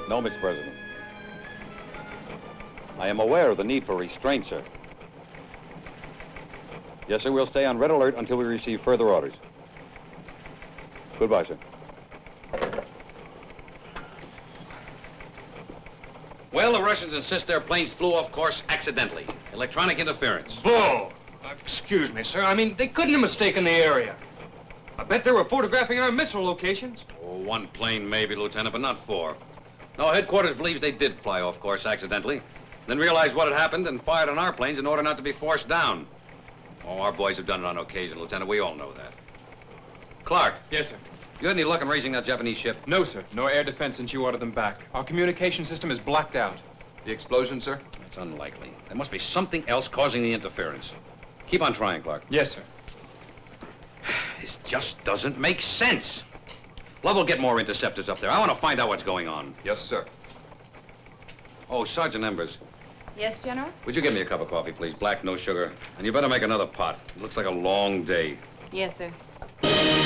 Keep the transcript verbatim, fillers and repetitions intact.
No, Mister President. I am aware of the need for restraint, sir. Yes, sir, we'll stay on red alert until we receive further orders. Goodbye, sir. Well, the Russians insist their planes flew off course accidentally. Electronic interference. Bull! Uh, excuse me, sir. I mean, they couldn't have mistaken the area. I bet they were photographing our missile locations. Oh, one plane maybe, Lieutenant, but not four. No, headquarters believes they did fly off course accidentally, then realized what had happened and fired on our planes in order not to be forced down. Oh, our boys have done it on occasion, Lieutenant. We all know that. Clark. Yes, sir. You had any luck in raising that Japanese ship? No, sir. No air defense since you ordered them back. Our communication system is blacked out. The explosion, sir? That's unlikely. There must be something else causing the interference. Keep on trying, Clark. Yes, sir. This just doesn't make sense. Love will get more interceptors up there. I want to find out what's going on. Yes, sir. Oh, Sergeant Embers. Yes, General? Would you give me a cup of coffee, please? Black, no sugar. And you better make another pot. It looks like a long day. Yes, sir.